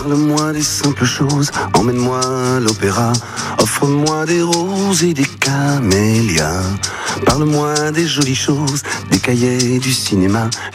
Parle-moi des simples choses, emmène-moi à l'opéra, offre-moi des roses et des camélias. Parle-moi des jolies choses, des cahiers du cinéma.